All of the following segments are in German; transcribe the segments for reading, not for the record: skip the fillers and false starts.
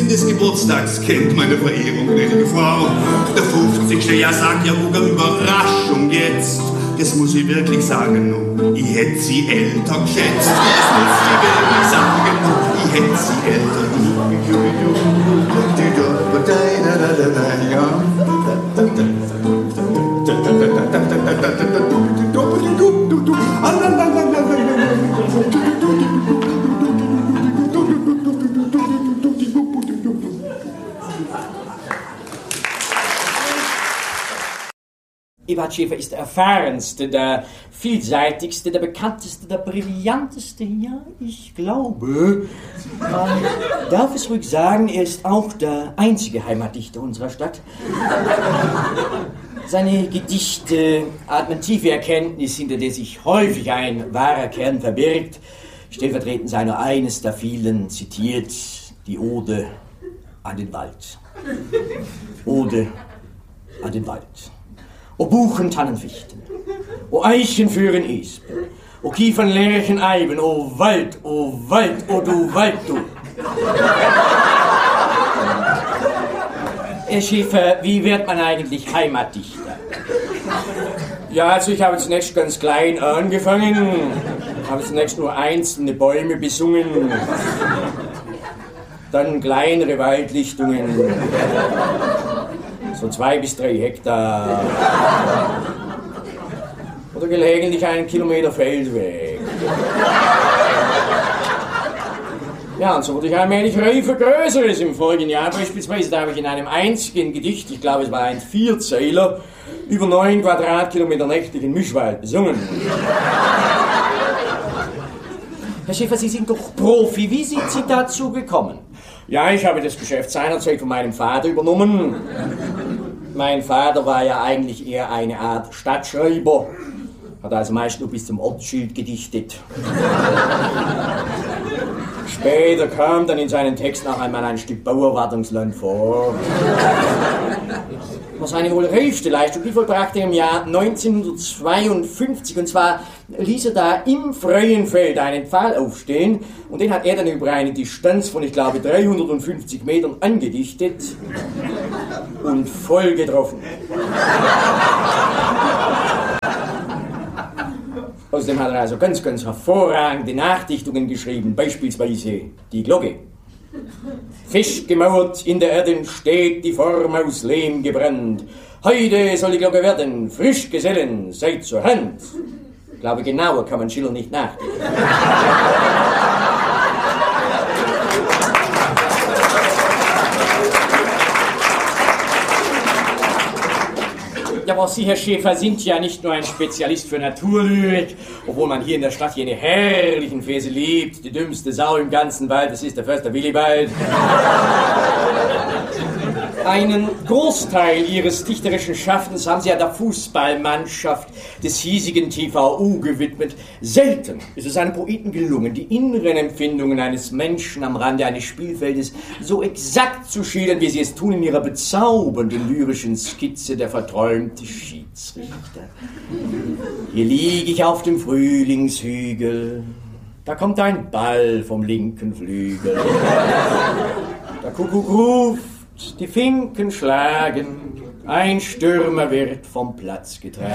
des Geburtstagskind, meine Verehrung, gnädige Frau. Der 50. Jahr sagt ja wohl Überraschung jetzt. Das muss ich wirklich sagen, ich hätte sie älter geschätzt. Das muss ich wirklich sagen, ich hätte sie älter. Eberhard Schäfer ist der erfahrenste, der vielseitigste, der bekannteste, der brillanteste, ja, ich glaube, darf es ruhig sagen, er ist auch der einzige Heimatdichter unserer Stadt. Seine Gedichte atmen tiefe Erkenntnis, hinter der sich häufig ein wahrer Kern verbirgt. Stellvertretend sei nur eines der vielen zitiert, die Ode an den Wald. Ode an den Wald. O Buchen, Tannen, Fichten, o Eichen, Föhren, Espen, o Kiefern, Lärchen, Eiben, o Wald, o du Wald, du. Herr Schäfer, wie wird man eigentlich Heimatdichter? Ja, also ich habe zunächst ganz klein angefangen, habe zunächst nur einzelne Bäume besungen, dann kleinere Waldlichtungen. So 2 bis 3 Hektar. Oder gelegentlich 1 Kilometer Feldweg. Ja, und so wurde ich allmählich reifer Größeres im vorigen Jahr. Beispielsweise, da habe ich in einem einzigen Gedicht, ich glaube es war ein 4-Zeiler, über 9 Quadratkilometer nächtlichen Mischwald besungen. Herr Schäfer, Sie sind doch Profi. Wie sind Sie dazu gekommen? Ja, ich habe das Geschäft seinerzeit von meinem Vater übernommen. Mein Vater war ja eigentlich eher eine Art Stadtschreiber. Hat also meist nur bis zum Ortsschild gedichtet. Später kam dann in seinen Texten auch einmal ein Stück Bauerwartungsland vor. Das war seine wohl reifste Leistung, die vollbrachte er im Jahr 1952. Und zwar ließ er da im freien Feld einen Pfahl aufstehen und den hat er dann über eine Distanz von, ich glaube, 350 Metern angedichtet und voll getroffen. Außerdem hat er also ganz, ganz hervorragende Nachdichtungen geschrieben, beispielsweise die Glocke. Fest gemauert in der Erde steht die Form aus Lehm gebrannt. Heute soll die Glocke werden, frisch Gesellen, seid zur Hand. Ich glaube, genauer kann man Schiller nicht nachdenken. Ja, aber Sie, Herr Schäfer, sind ja nicht nur ein Spezialist für Naturlyrik, obwohl man hier in der Stadt jene herrlichen Verse liebt. Die dümmste Sau im ganzen Wald, das ist der Förster Willibald. Einen Großteil Ihres dichterischen Schaffens haben Sie ja der Fußballmannschaft des hiesigen TVU gewidmet. Selten ist es einem Poeten gelungen, die inneren Empfindungen eines Menschen am Rande eines Spielfeldes so exakt zu schildern, wie Sie es tun in Ihrer bezaubernden lyrischen Skizze Der verträumte Schiedsrichter. Hier lieg ich auf dem Frühlingshügel, da kommt ein Ball vom linken Flügel. Der Kuckuck ruft, die Finken schlagen, ein Stürmer wird vom Platz getragen.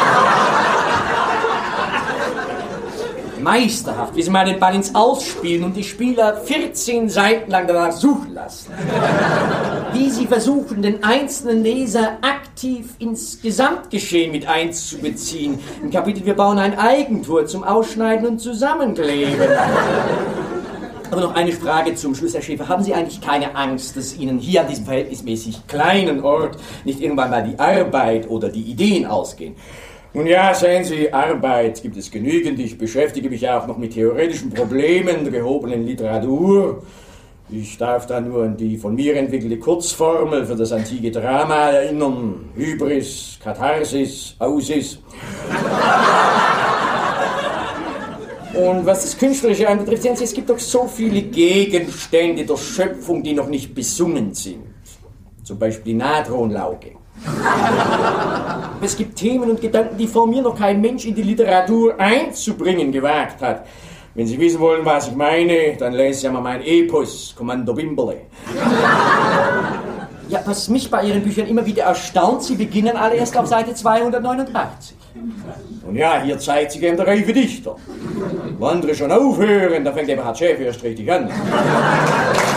Meisterhaft, wie sie mal den Ball ins Ausspielen und die Spieler 14 Seiten lang danach suchen lassen. Wie sie versuchen, den einzelnen Leser aktiv ins Gesamtgeschehen mit einzubeziehen. Im Kapitel Wir bauen ein Eigentor zum Ausschneiden und Zusammenkleben. Aber noch eine Frage zum Schluss, Herr Schäfer. Haben Sie eigentlich keine Angst, dass Ihnen hier an diesem verhältnismäßig kleinen Ort nicht irgendwann mal die Arbeit oder die Ideen ausgehen? Nun ja, sehen Sie, Arbeit gibt es genügend. Ich beschäftige mich ja auch noch mit theoretischen Problemen der gehobenen Literatur. Ich darf da nur an die von mir entwickelte Kurzformel für das antike Drama erinnern. Hybris, Katharsis, Ausis. Und was das Künstlerische anbetrifft, sehen Sie, es gibt doch so viele Gegenstände der Schöpfung, die noch nicht besungen sind. Zum Beispiel die Natronlauge. Es gibt Themen und Gedanken, die vor mir noch kein Mensch in die Literatur einzubringen gewagt hat. Wenn Sie wissen wollen, was ich meine, dann lesen Sie mal mein Epos, Kommando Bimberle. Ja, was mich bei Ihren Büchern immer wieder erstaunt, Sie beginnen alle erst auf Seite 289. Und ja, hier zeigt sich eben der reife Dichter. Wo andere schon aufhören, da fängt Eberhard Schäfer erst richtig an.